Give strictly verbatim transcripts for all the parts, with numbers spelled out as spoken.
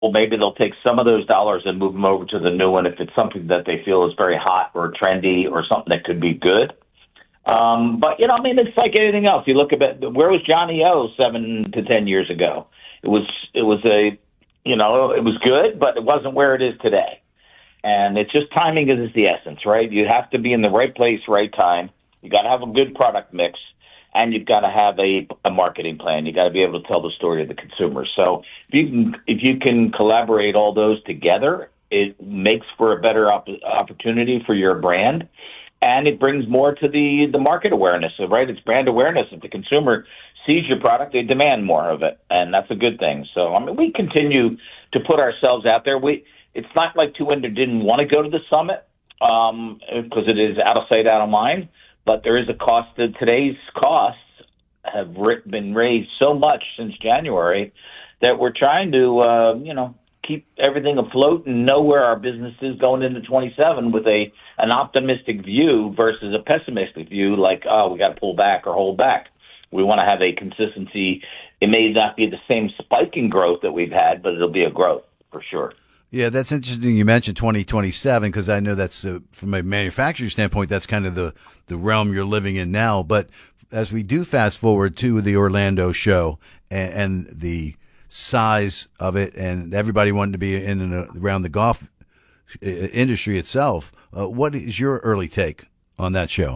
maybe they'll take some of those dollars and move them over to the new one if it's something that they feel is very hot or trendy or something that could be good. Um, but, you know, I mean, it's like anything else. You look at it, where was Johnny O seven to ten years ago? It was, it was a, you know, it was good, but it wasn't where it is today. And it's just timing is the essence, right? You have to be in the right place, right time. You got to have a good product mix, and you've got to have a, a marketing plan. You got to be able to tell the story to the consumer. So if you can, if you can collaborate all those together, it makes for a better op- opportunity for your brand. And it brings more to the, the market awareness, right? It's brand awareness. If the consumer sees your product, they demand more of it, and that's a good thing. So, I mean, we continue to put ourselves out there. We It's not like Two Under didn't want to go to the summit um, because it is out of sight, out of mind, but there is a cost. To, today's costs have been raised so much since January that we're trying to, uh, you know, keep everything afloat and know where our business is going into twenty-seven with a an optimistic view versus a pessimistic view, like, oh, we got to pull back or hold back. We want to have a consistency. It may not be the same spike in growth that we've had, but it'll be a growth for sure. Yeah, that's interesting. You mentioned twenty twenty-seven because I know that's uh, from a manufacturing standpoint, that's kind of the, the realm you're living in now. But as we do fast forward to the Orlando show and, and the size of it, and everybody wanting to be in and around the golf industry itself, uh, what is your early take on that show?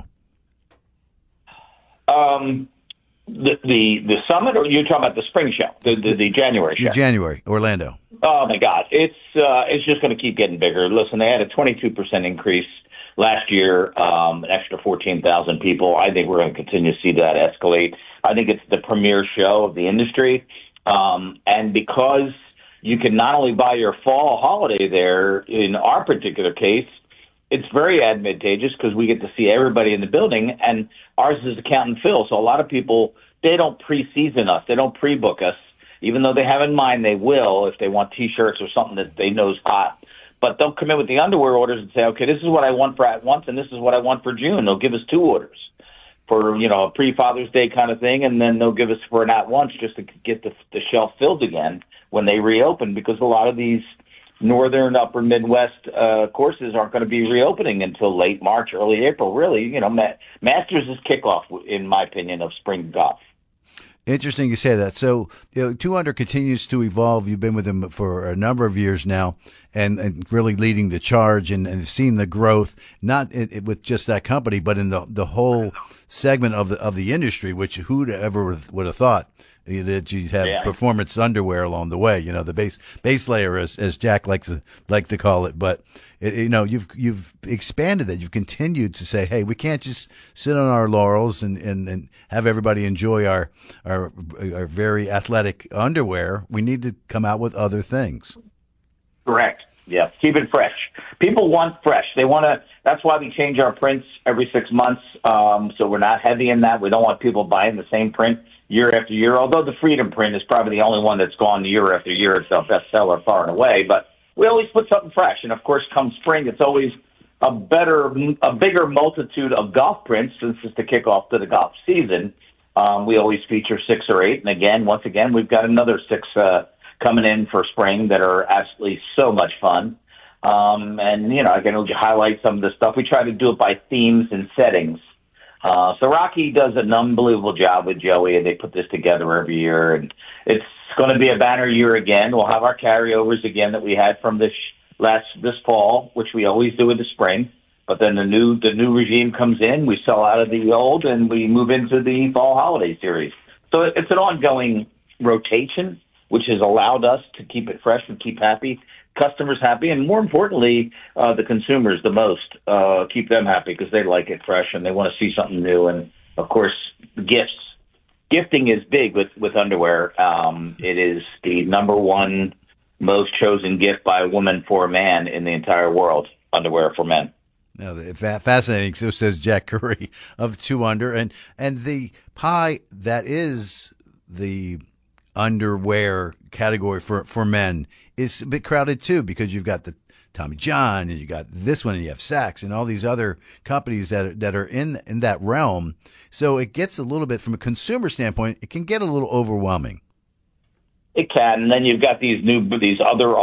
Um, the the the summit, or you're talking about the spring show, the the, the January show? January, Orlando. Oh my God, it's uh, it's just going to keep getting bigger. Listen, they had a twenty-two percent increase last year, um, an extra fourteen thousand people. I think we're going to continue to see that escalate. I think it's the premier show of the industry. Um, and because you can not only buy your fall holiday there, in our particular case, it's very advantageous because we get to see everybody in the building, and ours is account and fill. So a lot of people, they don't pre-season us. They don't pre-book us, even though they have in mind they will if they want T-shirts or something that they know is hot. But they'll come in with the underwear orders and say, okay, this is what I want for at once, and this is what I want for June. They'll give us two orders for, you know, a pre-Father's Day kind of thing, and then they'll give us for an at-once just to get the, the shelf filled again when they reopen, because a lot of these northern, upper Midwest uh, courses aren't going to be reopening until late March, early April, really. You know, Ma- Masters is kickoff, in my opinion, of spring golf. Interesting you say that. So, you know, Two Under continues to evolve. You've been with them for a number of years now, and, and really leading the charge and, and seeing the growth, not in, in, with just that company, but in the the whole segment of the of the industry. Which who'd ever would have thought that you'd have yeah. performance underwear along the way? You know, the base base layer, as as Jack likes to like to call it, but. It, you know, you've you've expanded that. You've continued to say, "Hey, we can't just sit on our laurels and, and, and have everybody enjoy our, our our very athletic underwear. We need to come out with other things." Correct. Yeah, keep it fresh. People want fresh. They want to. That's why we change our prints every six months. Um, so we're not heavy in that. We don't want people buying the same print year after year. Although the Freedom print is probably the only one that's gone year after year. It's our bestseller far and away, but. We always put something fresh, and of course, come spring, it's always a better, a bigger multitude of golf prints since it's the kickoff to the golf season. Um, we always feature six or eight, and again, once again, we've got another six uh, coming in for spring that are absolutely so much fun. Um, and you know, again, we'll highlight some of the stuff. We try to do it by themes and settings. Uh, so Rocky does an unbelievable job with Joey, and they put this together every year, and it's going to be a banner year again. We'll have our carryovers again that we had from this last this fall, which we always do in the spring. But then the new the new regime comes in, we sell out of the old, and we move into the fall holiday series. So it's an ongoing rotation, which has allowed us to keep it fresh and keep happy customers happy, and more importantly, uh, the consumers the most, uh, keep them happy because they like it fresh and they want to see something new. And of course, gifts. Gifting is big with, with underwear. Um, it is the number one most chosen gift by a woman for a man in the entire world, underwear for men. No, fascinating. So says Jack Curry of Two Under, and and the pie that is the underwear category for, for men is a bit crowded too, because you've got the Tommy John and you got this one and you have Saks and all these other companies that are, that are in in that realm. So it gets a little bit, from a consumer standpoint, it can get a little overwhelming. It can. And then you've got these new, these other